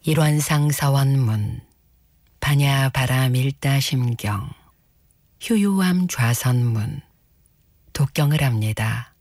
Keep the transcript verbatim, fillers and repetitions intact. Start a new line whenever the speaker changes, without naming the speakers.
일원상 서원문, 반야 바람 일다 심경, 휴유암 좌선문, 독경을 합니다.